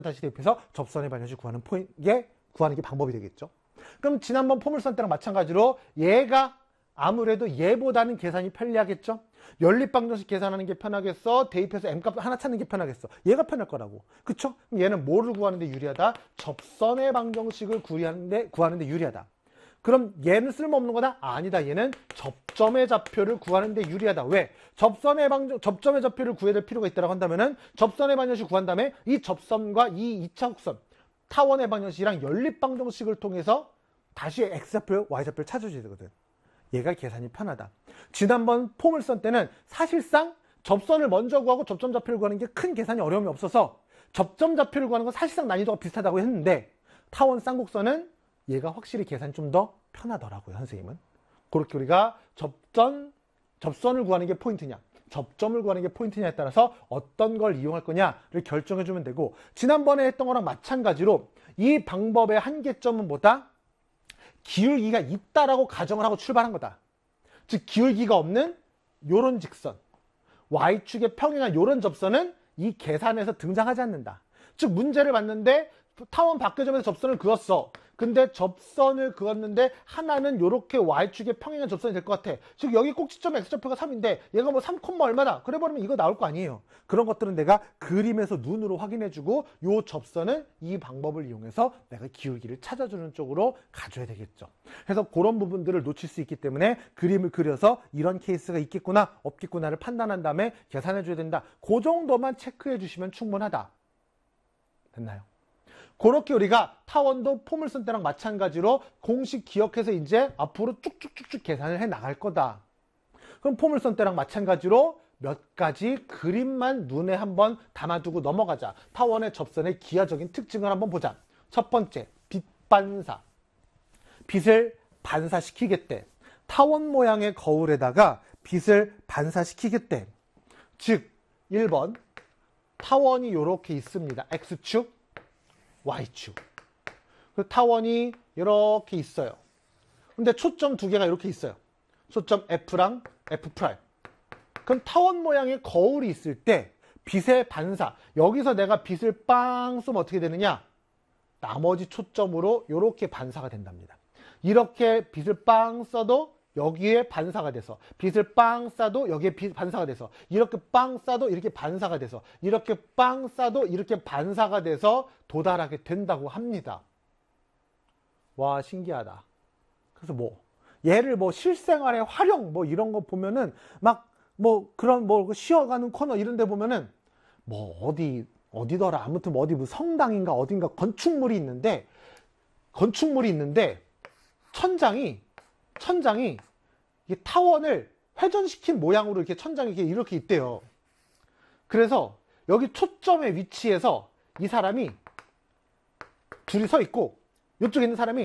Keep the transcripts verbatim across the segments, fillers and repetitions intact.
다시 대입해서 접선의 반열식 구하는 포인트, 구하는 게 방법이 되겠죠. 그럼 지난번 포물선 때랑 마찬가지로 얘가 아무래도 얘보다는 계산이 편리하겠죠. 연립방정식 계산하는 게 편하겠어? 대입해서 m값 하나 찾는 게 편하겠어? 얘가 편할 거라고. 그쵸? 그럼 얘는 뭐를 구하는데 유리하다? 접선의 방정식을 구하는데, 구하는데 유리하다. 그럼 얘는 쓸모없는 거다? 아니다. 얘는 접점의 좌표를 구하는데 유리하다. 왜? 접선의 방정, 접점의 좌표를 구해야 될 필요가 있다고 한다면은 접선의 방정식 구한 다음에 이 접선과 이 이 차 곡선, 타원의 방정식이랑 연립방정식을 통해서 다시 x좌표, y좌표를 찾아줘야 되거든. 얘가 계산이 편하다. 지난번 포물선 때는 사실상 접선을 먼저 구하고 접점 좌표를 구하는 게 큰 계산이 어려움이 없어서 접점 좌표를 구하는 건 사실상 난이도가 비슷하다고 했는데 타원 쌍곡선은 얘가 확실히 계산이 좀 더 편하더라고요, 선생님은. 그렇게 우리가 접전, 접선을 구하는 게 포인트냐, 접점을 구하는 게 포인트냐에 따라서 어떤 걸 이용할 거냐를 결정해주면 되고, 지난번에 했던 거랑 마찬가지로 이 방법의 한계점은 뭐다? 기울기가 있다라고 가정을 하고 출발한 거다. 즉 기울기가 없는 요런 직선, y축의 평행한 요런 접선은 이 계산에서 등장하지 않는다. 즉 문제를 봤는데 타원 밖의 점에서 접선을 그었어. 근데 접선을 그었는데 하나는 요렇게 y축의 평행한 접선이 될 것 같아. 즉 여기 꼭지점 x좌표가 삼인데 얘가 뭐 삼, 얼마다? 그래 버리면 이거 나올 거 아니에요. 그런 것들은 내가 그림에서 눈으로 확인해주고 요 접선은 이 방법을 이용해서 내가 기울기를 찾아주는 쪽으로 가줘야 되겠죠. 그래서 그런 부분들을 놓칠 수 있기 때문에 그림을 그려서 이런 케이스가 있겠구나 없겠구나를 판단한 다음에 계산해줘야 된다. 그 정도만 체크해 주시면 충분하다. 됐나요? 그렇게 우리가 타원도 포물선 때랑 마찬가지로 공식 기억해서 이제 앞으로 쭉쭉쭉쭉 계산을 해 나갈 거다. 그럼 포물선 때랑 마찬가지로 몇 가지 그림만 눈에 한번 담아두고 넘어가자. 타원의 접선의 기하적인 특징을 한번 보자. 첫 번째, 빛 반사. 빛을 반사시키겠대. 타원 모양의 거울에다가 빛을 반사시키겠대. 즉 일 번 타원이 이렇게 있습니다. x축, y축. 그 타원이 이렇게 있어요. 근데 초점 두 개가 이렇게 있어요. 초점 F랑 F'. 그럼 타원 모양의 거울이 있을 때 빛의 반사, 여기서 내가 빛을 빵 쏘면 어떻게 되느냐? 나머지 초점으로 이렇게 반사가 된답니다. 이렇게 빛을 빵 쏴도 여기에 반사가 돼서, 빛을 빵 쏴도 여기에 빛 반사가 돼서, 이렇게 빵 쏴도 이렇게 반사가 돼서, 이렇게 빵 쏴도 이렇게 반사가 돼서 도달하게 된다고 합니다. 와, 신기하다. 그래서 뭐 얘를 뭐 실생활의 활용 뭐 이런 거 보면은 막 뭐 그런 뭐 쉬어가는 코너 이런 데 보면은 뭐 어디 어디더라 아무튼 뭐 어디 뭐 성당인가 어딘가 건축물이 있는데 건축물이 있는데 천장이 천장이 이게 타원을 회전시킨 모양으로 이렇게 천장이 이렇게, 이렇게 있대요. 그래서 여기 초점의 위치에서 이 사람이 둘이 서 있고 이쪽에 있는 사람이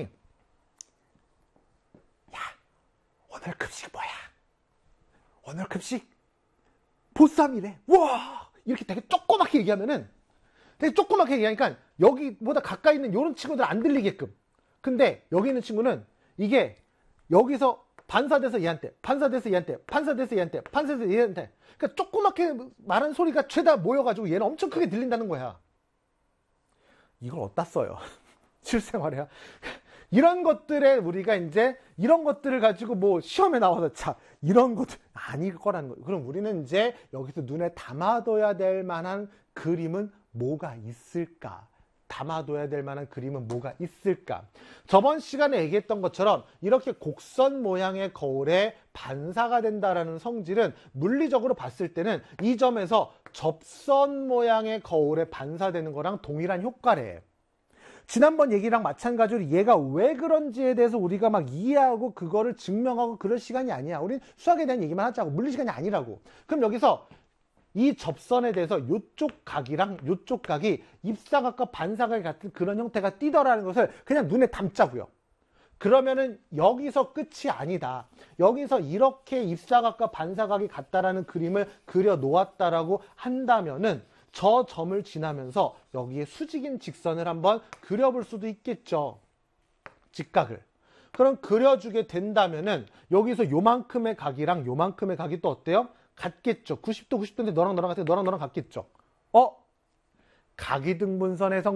야, 오늘 급식 뭐야? 오늘 급식 보쌈이래. 와, 이렇게 되게 조그맣게 얘기하면은 되게 조그맣게 얘기하니까 여기보다 가까이 있는 이런 친구들 안 들리게끔. 근데 여기 있는 친구는 이게 여기서 반사돼서 얘한테, 반사돼서 얘한테, 반사돼서 얘한테, 반사돼서 얘한테. 그러니까 조그맣게 말하는 소리가 죄다 모여가지고 얘는 엄청 크게 들린다는 거야. 이걸 어디다 써요? 실생활이야. 이런 것들에 우리가 이제 이런 것들을 가지고 뭐 시험에 나와서 자 이런 것들 아닐 거라는 거예요. 그럼 우리는 이제 여기서 눈에 담아둬야 될 만한 그림은 뭐가 있을까? 담아둬야 될 만한 그림은 뭐가 있을까? 저번 시간에 얘기했던 것처럼 이렇게 곡선 모양의 거울에 반사가 된다라는 성질은 물리적으로 봤을 때는 이 점에서 접선 모양의 거울에 반사되는 거랑 동일한 효과래. 지난번 얘기랑 마찬가지로 얘가 왜 그런지에 대해서 우리가 막 이해하고 그거를 증명하고 그럴 시간이 아니야. 우린 수학에 대한 얘기만 하자고. 물리 시간이 아니라고. 그럼 여기서 이 접선에 대해서 이쪽 각이랑 이쪽 각이 입사각과 반사각이 같은 그런 형태가 띄더라는 것을 그냥 눈에 담자고요. 그러면은 여기서 끝이 아니다. 여기서 이렇게 입사각과 반사각이 같다라는 그림을 그려 놓았다라고 한다면은 저 점을 지나면서 여기에 수직인 직선을 한번 그려볼 수도 있겠죠. 직각을. 그럼 그려주게 된다면은 여기서 요만큼의 각이랑 요만큼의 각이 또 어때요? 같겠죠. 구십 도 구십 도인데 너랑 너랑 같아. 너랑 너랑 같겠죠. 어? 각이등분선의 성